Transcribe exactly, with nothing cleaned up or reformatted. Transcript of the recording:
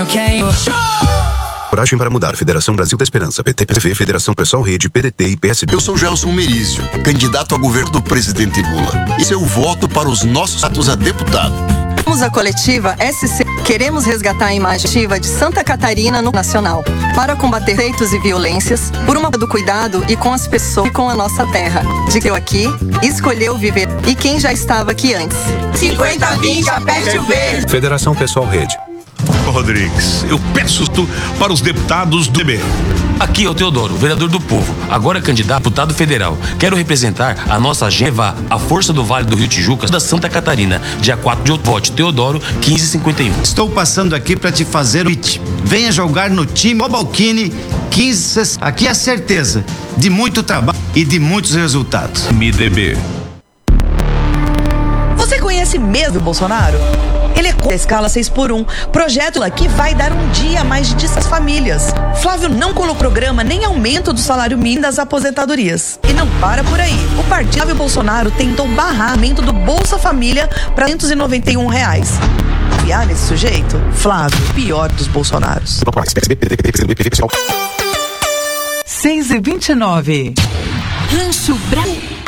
Coragem para mudar. Federação Brasil da Esperança, P T, P T V, Federação Pessoal Rede, P D T e P S B. Eu sou Gelson Merizio, candidato a governo do presidente Lula. E seu voto para os nossos atos a deputado. Somos a coletiva S C. Queremos resgatar a imagem ativa de Santa Catarina no nacional, para combater feitos e violências, por uma do cuidado e com as pessoas e com a nossa terra. De que eu aqui, escolheu viver, e quem já estava aqui antes. cinquenta vinte, aperte o verde. Federação Pessoal Rede. Rodrigues, eu peço tu para os deputados do B B. Aqui é o Teodoro, vereador do povo, agora candidato a deputado federal. Quero representar a nossa agenda, a força do Vale do Rio Tijuca, da Santa Catarina, dia quatro de outubro. Vote Teodoro, quinze cinquenta e um. Estou passando aqui para te fazer o pitch. Venha jogar no time Obalquini quinze. Aqui é a certeza de muito trabalho e de muitos resultados. M D B. Você conhece mesmo o Bolsonaro? Ele é com a escala seis por um, projeto que vai dar um dia a mais de às famílias. Flávio não colocou programa nem aumento do salário mínimo das aposentadorias. E não para por aí. O partido Flávio Bolsonaro tentou barrar o aumento do Bolsa Família para duzentos e noventa e um reais. Confiar nesse sujeito? Flávio, pior dos Bolsonaros. seis e vinte e nove. Rancho Brasil.